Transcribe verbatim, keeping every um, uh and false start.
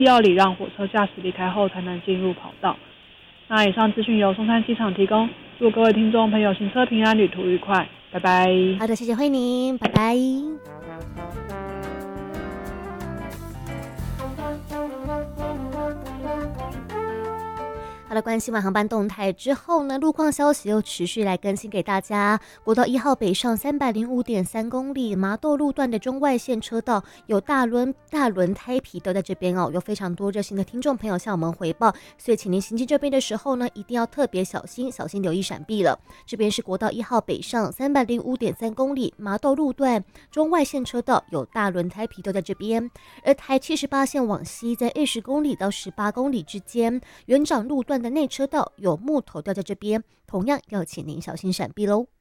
必要礼让火车驾驶离开后才能进入跑道。那以上资讯由松山机场提供，祝各位听众朋友行车平安，旅途愉快，拜拜。 好的，谢谢慧宁，拜拜。好了，关心完航班动态之后呢，路况消息又持续来更新给大家。国道一号北上三百零五点三公里麻豆路段的中外线车道有大轮大轮胎皮都在这边哦，有非常多热心的听众朋友向我们回报，所以请您行经这边的时候呢，一定要特别小心，小心留意闪避了。这边是国道一号北上三百零五点三公里麻豆路段中外线车道有大轮胎皮都在这边，而台七十八线往西在二十公里到十八公里之间，园长路段的内车道有木头掉在这边，同样要请您小心闪避喽。